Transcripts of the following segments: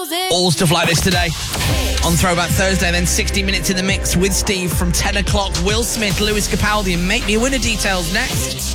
All stuff like this today on Throwback Thursday, then 60 Minutes in the Mix with Steve from 10 o'clock. Will Smith, Lewis Capaldi and Make Me a Winner details next.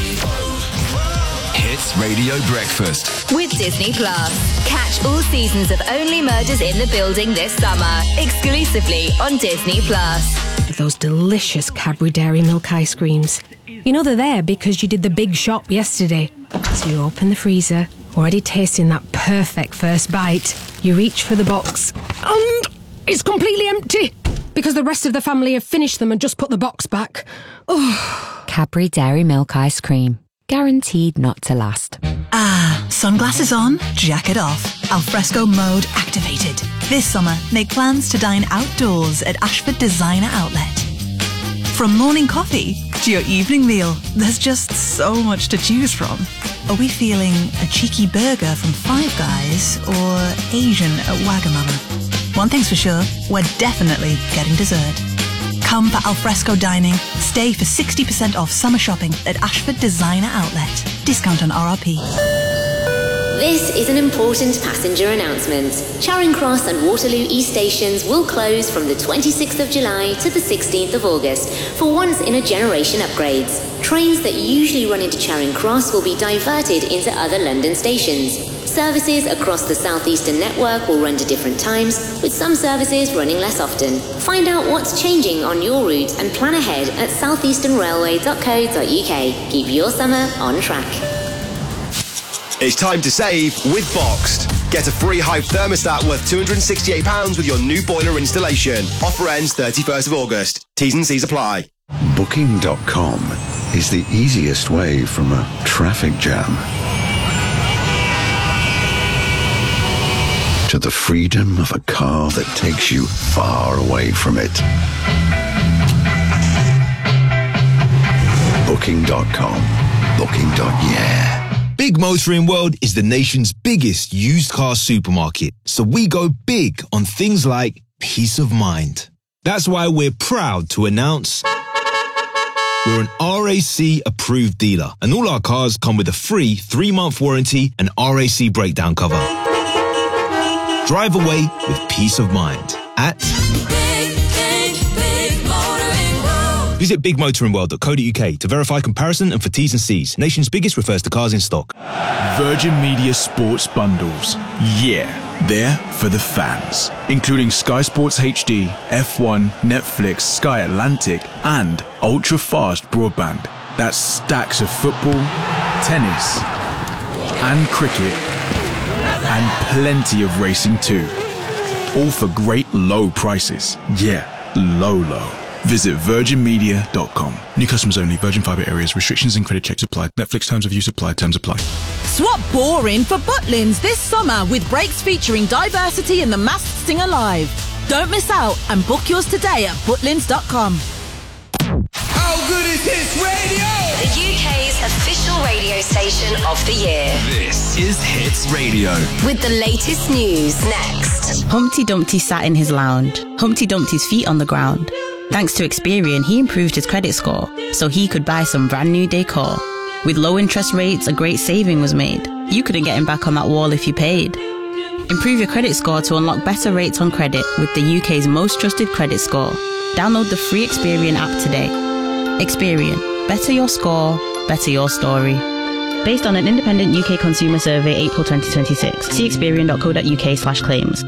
Hits Radio Breakfast with Disney Plus. Catch all seasons of Only Murders in the Building this summer, exclusively on Disney Plus. Those delicious Cadbury Dairy Milk ice creams. You know they're there because you did the big shop yesterday. So you open the freezer, already tasting that perfect first bite. You reach for the box, and it's completely empty because the rest of the family have finished them and just put the box back. Oh. Cadbury Dairy Milk Ice Cream. Guaranteed not to last. Sunglasses on, jacket off. Alfresco mode activated. This summer, make plans to dine outdoors at Ashford Designer Outlet. From morning coffee to your evening meal, there's just so much to choose from. Are we feeling a cheeky burger from Five Guys or Asian at Wagamama? One thing's for sure, we're definitely getting dessert. Come for alfresco dining. Stay for 60% off summer shopping at Ashford Designer Outlet. Discount on RRP. This is an important passenger announcement. Charing Cross and Waterloo East stations will close from the 26th of July to the 16th of August for once-in-a-generation upgrades. Trains that usually run into Charing Cross will be diverted into other London stations. Services across the southeastern network will run to different times, with some services running less often. Find out what's changing on your route and plan ahead at southeasternrailway.co.uk. Keep your summer on track. It's time to save with Boxed. Get a free Hive thermostat worth £268 with your new boiler installation. Offer ends 31st of August. T's and C's apply. Booking.com is the easiest way from a traffic jam to the freedom of a car that takes you far away from it. Booking.com. Booking.yeah. Big Motoring World is the nation's biggest used car supermarket, so we go big on things like peace of mind. That's why we're proud to announce we're an RAC approved dealer, and all our cars come with a free 3-month warranty and RAC breakdown cover. Drive away with peace of mind at Visit bigmotoringworld.co.uk to verify comparison and for T's and C's. Nation's biggest refers to cars in stock. Virgin Media Sports Bundles. Yeah, they're for the fans. Including Sky Sports HD, F1, Netflix, Sky Atlantic, and ultra-fast broadband. That's stacks of football, tennis, and cricket, and plenty of racing too. All for great low prices. Yeah, low. Visit virginmedia.com. New customers only. Virgin Fibre areas. Restrictions and credit checks apply. Netflix terms of use apply. Terms apply. Swap boring for Butlins this summer with breaks featuring diversity in the Masked Singer Live. Don't miss out and book yours today at butlins.com. How good is Hits Radio? The UK's official radio station of the year. This is Hits Radio. With the latest news next. Humpty Dumpty sat in his lounge. Humpty Dumpty's feet on the ground. Thanks to Experian, he improved his credit score so he could buy some brand new decor. With low interest rates, a great saving was made. You couldn't get him back on that wall if you paid. Improve your credit score to unlock better rates on credit with the UK's most trusted credit score. Download the free Experian app today. Experian. Better your score, better your story. Based on an independent UK consumer survey, April 2026. See experian.co.uk/claims.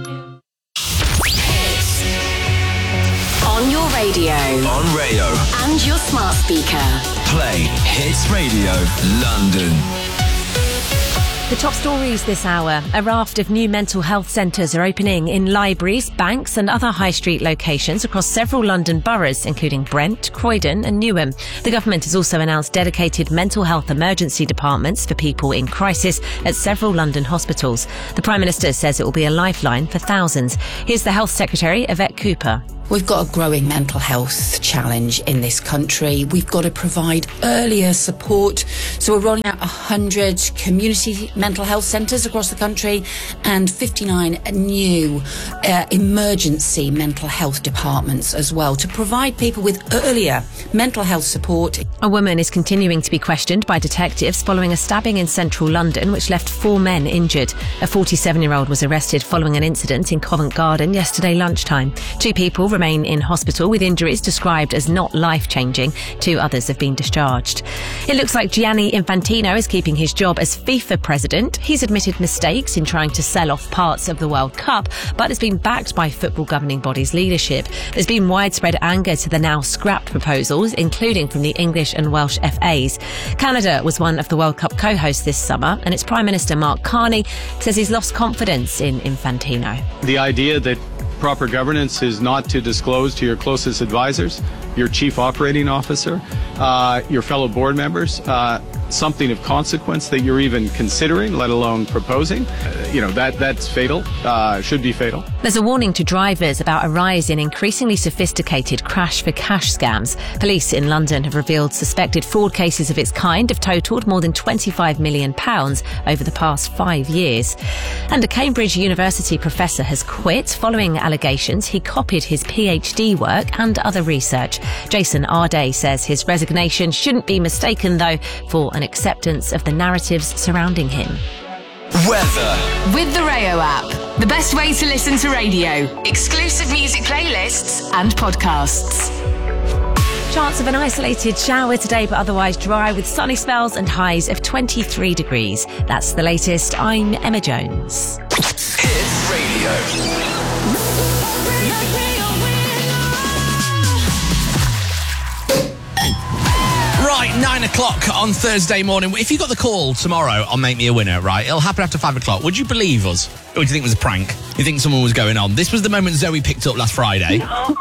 Radio. On Rayo. And your smart speaker. Play Hits Radio London. The top stories this hour. A raft of new mental health centres are opening in libraries, banks and other high street locations across several London boroughs, including Brent, Croydon and Newham. The government has also announced dedicated mental health emergency departments for people in crisis at several London hospitals. The Prime Minister says it will be a lifeline for thousands. Here's the Health Secretary, Yvette Cooper. We've got a growing mental health challenge in this country. We've got to provide earlier support. So we're rolling out 100 community mental health centres across the country and 59 new emergency mental health departments as well to provide people with earlier mental health support. A woman is continuing to be questioned by detectives following a stabbing in central London which left 4 men injured. A 47-year-old was arrested following an incident in Covent Garden yesterday lunchtime. 2 people remain in hospital with injuries described as not life-changing. 2 others have been discharged. It looks like Gianni Infantino is keeping his job as FIFA president. He's admitted mistakes in trying to sell off parts of the World Cup, but has been backed by football governing body's leadership. There's been widespread anger to the now scrapped proposals, including from the English and Welsh FAs. Canada was one of the World Cup co-hosts this summer, and its Prime Minister Mark Carney says he's lost confidence in Infantino. The idea that proper governance is not to disclose to your closest advisors, your chief operating officer, your fellow board members, something of consequence that you're even considering, let alone proposing, that's fatal, should be fatal. There's a warning to drivers about a rise in increasingly sophisticated crash for cash scams. Police in London have revealed suspected fraud cases of its kind have totalled more than £25 million over the past 5 years. And a Cambridge University professor has quit following allegations he copied his PhD work and other research. Jason Arday says his resignation shouldn't be mistaken, though, for an acceptance of the narratives surrounding him. Weather. With the Rayo app, the best way to listen to radio, exclusive music playlists and podcasts. Chance of an isolated shower today, but otherwise dry with sunny spells and highs of 23 degrees. That's the latest. I'm Emma Jones. Hits Radio. Right, 9 o'clock on Thursday morning. If you got the call tomorrow on Make Me a Winner, right, it'll happen after 5 o'clock. Would you believe us? Or do you think it was a prank? You think someone was going on? This was the moment Zoe picked up last Friday.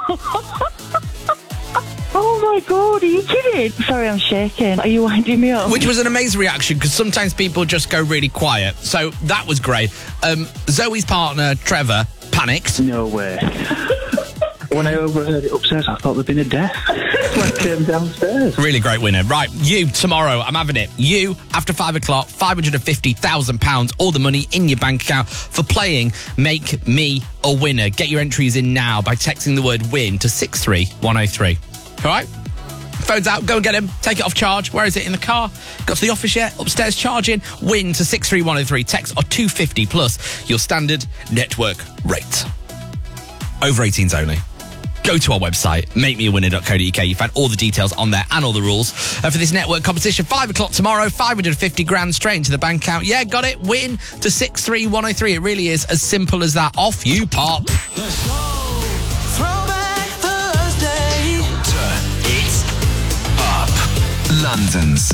Oh my God, are you kidding? Sorry, I'm shaking. Are you winding me up? Which was an amazing reaction, because sometimes people just go really quiet. So that was great. Zoe's partner, Trevor, panicked. No way. When I overheard it upstairs, I thought there'd been a death. When I came downstairs. Really great winner. Right, you, tomorrow, I'm having it. You, after 5 o'clock, £550,000, all the money in your bank account for playing Make Me a Winner. Get your entries in now by texting the word WIN to 63103. All right? Phone's out, go and get him. Take it off charge. Where is it? In the car? Got to the office yet? Upstairs charging? WIN to 63103. Text or 250 plus your standard network rate. Over 18s only. Go to our website, makemeawinner.co.uk. You find all the details on there and all the rules for this network competition. 5 o'clock tomorrow, 550 grand straight into the bank account. Yeah, got it. WIN to 63103. It really is as simple as that. Off you pop. Throwback Thursday. Turn it up. London's